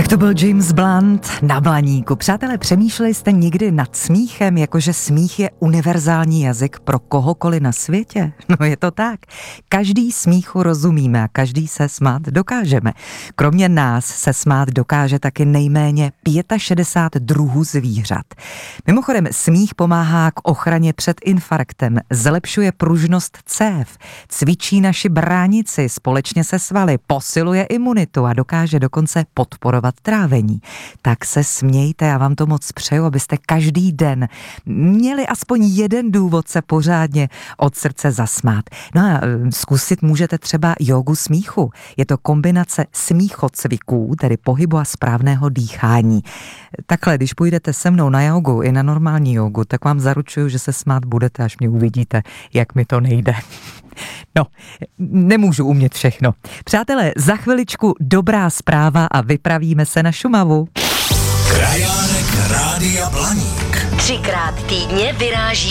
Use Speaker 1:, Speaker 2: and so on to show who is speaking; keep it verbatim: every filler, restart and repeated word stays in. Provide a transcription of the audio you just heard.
Speaker 1: Tak to byl James Blunt na Blaníku. Přátelé, přemýšleli jste někdy nad smíchem, jakože smích je univerzální jazyk pro kohokoliv na světě? No je to tak. Každý smíchu rozumíme a každý se smát dokážeme. Kromě nás se smát dokáže taky nejméně šedesát pět druhů zvířat. Mimochodem, smích pomáhá k ochraně před infarktem, zlepšuje pružnost cév, cvičí naši bránici společně se svaly, posiluje imunitu a dokáže dokonce podporovat trávení. Tak se smějte, já vám to moc přeju, abyste každý den měli aspoň jeden důvod se pořádně od srdce zasmát. No a zkusit můžete třeba jógu smíchu. Je to kombinace smíchocviků, tedy pohybu a správného dýchání. Takhle, když půjdete se mnou na jógu i na normální jógu, tak vám zaručuju, že se smát budete, až mě uvidíte, jak mi to nejde. No, nemůžu umět všechno. Přátelé, za chviličku dobrá zpráva a vypravíme se na Šumavu.
Speaker 2: Krajánek Rádia Blaník.
Speaker 3: Třikrát týdně vyráží